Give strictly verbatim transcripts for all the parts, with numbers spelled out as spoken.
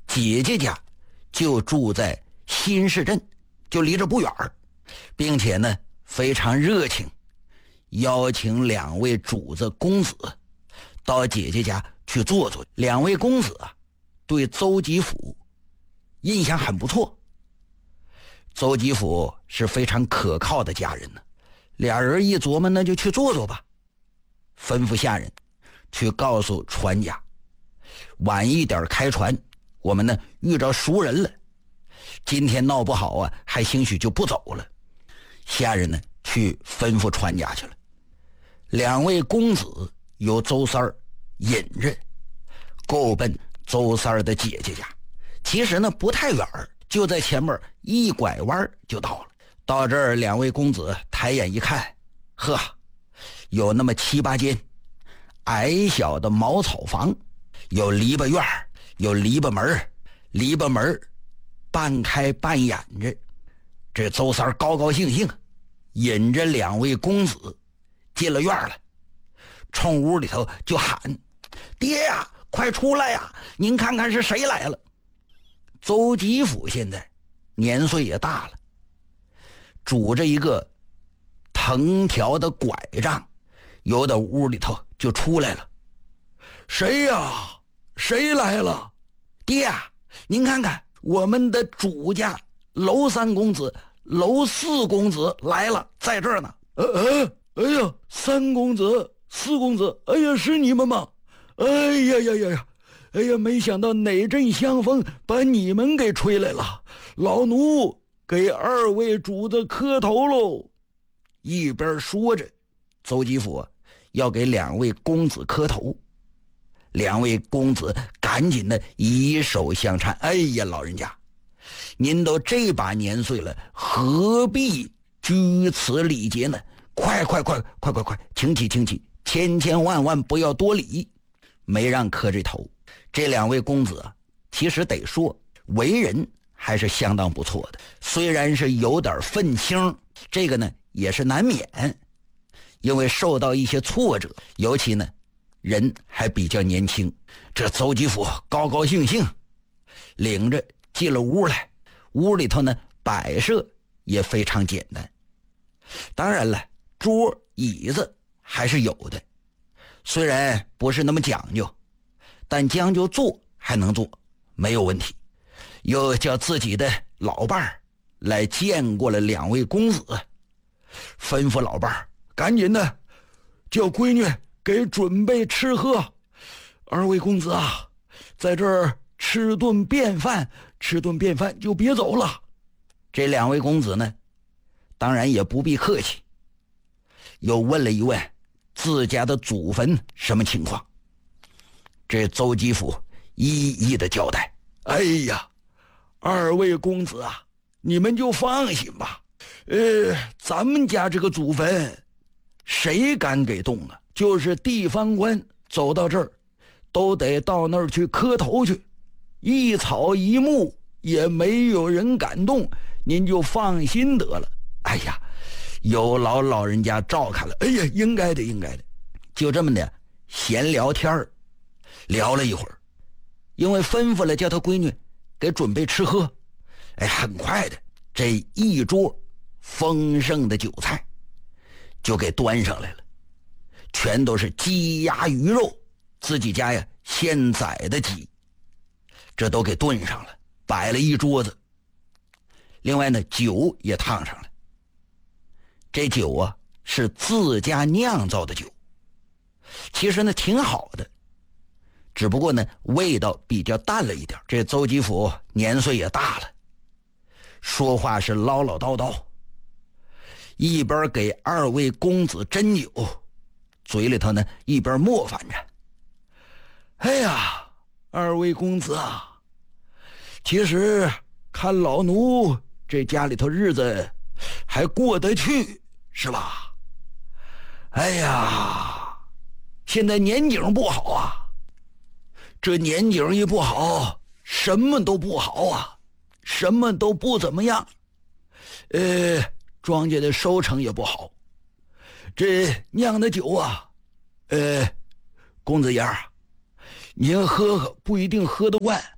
姐姐家就住在新市镇，就离这不远，并且呢非常热情，邀请两位主子公子到姐姐家去坐坐。两位公子啊对邹吉甫印象很不错，邹吉甫是非常可靠的家人呢。俩人一琢磨，那就去坐坐吧，吩咐下人去告诉船家，晚一点开船，我们呢遇着熟人了，今天闹不好啊，还兴许就不走了。下人呢去吩咐船家去了。两位公子由邹三儿引着，够奔邹三儿的姐姐家。其实呢不太远，就在前面一拐弯就到了。到这儿，两位公子抬眼一看，呵，有那么七八间矮小的茅草房，有篱笆院，有篱笆门，篱笆门半开半掩着。这邹三儿高高兴兴引着两位公子进了院了，冲屋里头就喊：爹呀，快出来呀，您看看是谁来了。邹吉甫现在年岁也大了，拄着一个藤条的拐杖，由到屋里头就出来了。谁呀？谁来了？爹啊，您看看我们的主家娄三公子、娄四公子来了，在这儿呢。呃呃，哎呀，三公子、四公子，哎呀，是你们吗？哎呀呀呀呀！哎呀，没想到哪阵香风把你们给吹来了，老奴给二位主子磕头喽。一边说着，邹吉甫要给两位公子磕头。两位公子赶紧的以手相搀。哎呀，老人家，您都这把年岁了，何必居此礼节呢？快快快快快快，请起请起，千千万万不要多礼。没让磕这头。这两位公子啊，其实得说为人还是相当不错的，虽然是有点愤青，这个呢也是难免，因为受到一些挫折，尤其呢人还比较年轻。这邹吉甫高高兴兴领着进了屋来，屋里头呢摆设也非常简单，当然了，桌椅子还是有的，虽然不是那么讲究，但将就坐还能坐，没有问题。又叫自己的老伴儿来见过了两位公子，吩咐老伴儿赶紧的叫闺女给准备吃喝。二位公子啊，在这儿吃顿便饭，吃顿便饭就别走了。这两位公子呢，当然也不必客气，又问了一问自家的祖坟什么情况。这邹吉甫一一的交代。哎呀，二位公子啊，你们就放心吧，呃，咱们家这个祖坟谁敢给动啊？就是地方官走到这儿都得到那儿去磕头去，一草一木也没有人敢动，您就放心得了。哎呀，有劳老人家照看了。哎呀，应该的应该的。就这么的闲聊天聊了一会儿，因为吩咐了叫他闺女给准备吃喝，哎，很快的这一桌丰盛的酒菜就给端上来了，全都是鸡鸭鱼肉，自己家呀现宰的鸡，这都给炖上了，摆了一桌子。另外呢，酒也烫上了。这酒啊是自家酿造的酒，其实呢挺好的，只不过呢味道比较淡了一点。这邹吉甫年岁也大了，说话是唠唠叨叨，一边给二位公子斟酒，嘴里头呢一边磨翻着。哎呀，二位公子啊，其实看老奴这家里头日子还过得去，是吧？哎呀，现在年景不好啊，这年景一不好，什么都不好啊，什么都不怎么样。呃，庄稼的收成也不好，这酿的酒啊，呃，公子爷儿，您喝喝不一定喝得惯，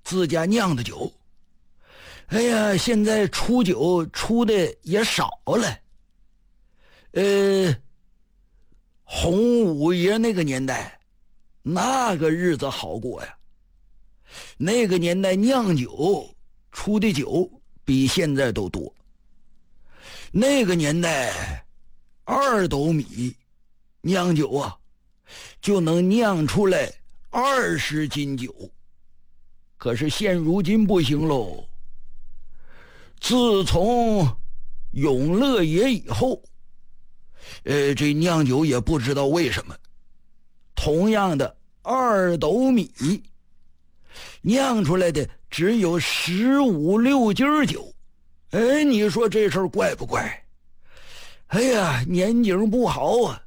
自家酿的酒，哎呀，现在出酒出的也少了。呃，洪五爷那个年代，那个日子好过呀。那个年代酿酒出的酒比现在都多。那个年代二斗米酿酒啊，就能酿出来二十斤酒。可是现如今不行喽。自从永乐爷以后，呃，这酿酒也不知道为什么，同样的二斗米酿出来的只有十五六斤酒。哎，你说这事儿怪不怪？哎呀，年景不好啊。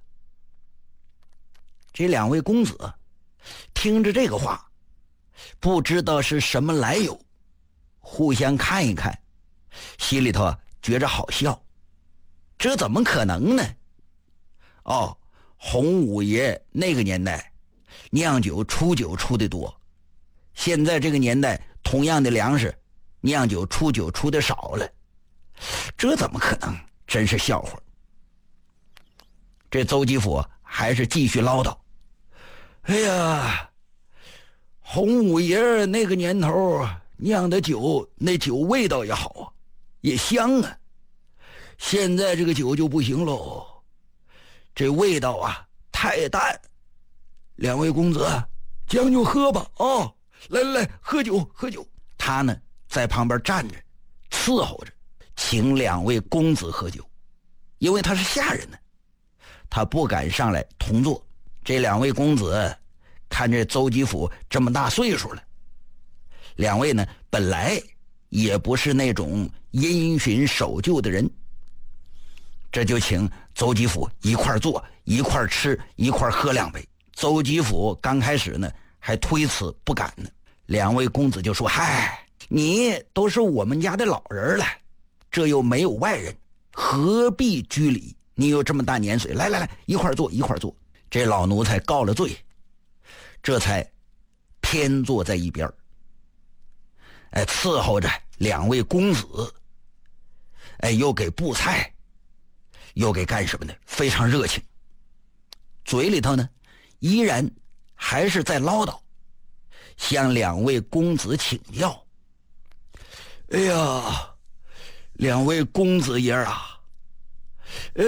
这两位公子听着这个话，不知道是什么来由，互相看一看，心里头觉着好笑。这怎么可能呢？哦，洪五爷那个年代酿酒出酒出的多，现在这个年代同样的粮食酿酒出酒出的少了，这怎么可能？真是笑话。这邹吉甫还是继续唠叨，哎呀，洪五爷那个年头酿的酒，那酒味道也好啊，也香啊。现在这个酒就不行喽，这味道啊太淡。两位公子将就喝吧啊、哦！来来来，喝酒喝酒。他呢在旁边站着伺候着，请两位公子喝酒，因为他是下人呢，他不敢上来同坐。这两位公子看着邹吉甫这么大岁数了，两位呢本来也不是那种因循守旧的人，这就请邹吉甫一块坐，一块吃，一块喝两杯。邹吉甫刚开始呢还推辞不敢呢，两位公子就说：嗨，你都是我们家的老人了，这又没有外人，何必拘礼？你有这么大年岁，来来来，一块坐一块坐。这老奴才告了罪，这才偏坐在一边，哎，伺候着两位公子，哎，又给布菜，又给干什么呢？非常热情，嘴里头呢依然还是在唠叨，向两位公子请教。哎呀，两位公子爷啊，呃，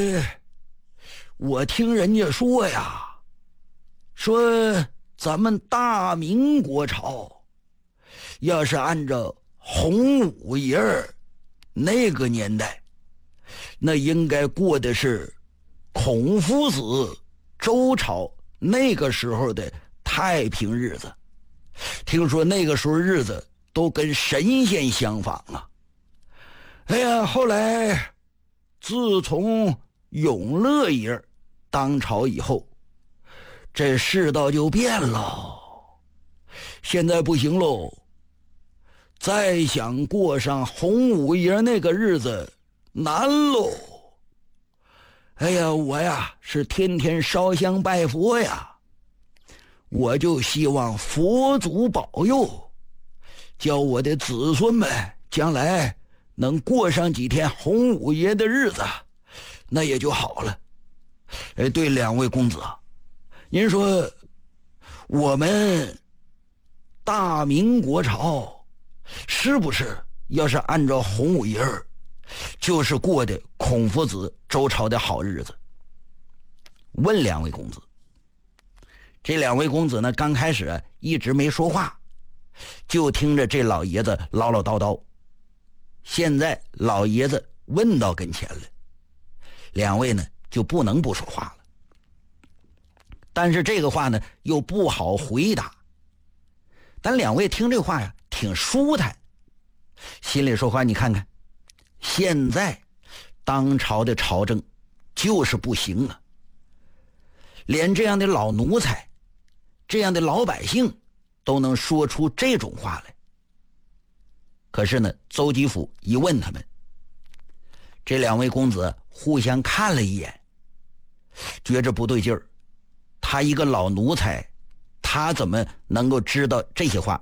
我听人家说呀，说咱们大明国朝要是按照洪五爷那个年代，那应该过的是孔夫子周朝那个时候的太平日子。听说那个时候日子都跟神仙相仿啊。哎呀，后来自从永乐爷当朝以后，这世道就变了，现在不行喽，再想过上洪五爷那个日子难喽。哎呀，我呀是天天烧香拜佛呀，我就希望佛祖保佑，叫我的子孙们将来能过上几天洪五爷的日子，那也就好了。哎，对，两位公子，您说我们大明国朝是不是要是按照洪五爷就是过的孔夫子周朝的好日子？问两位公子。这两位公子呢，刚开始一直没说话，就听着这老爷子唠唠叨叨。现在老爷子问到跟前了，两位呢就不能不说话了。但是这个话呢又不好回答，但两位听这话呀挺舒坦，心里说话，你看看现在当朝的朝政就是不行啊，连这样的老奴才，这样的老百姓都能说出这种话来。可是呢，邹吉甫一问他们，这两位公子互相看了一眼，觉着不对劲儿。他一个老奴才，他怎么能够知道这些话？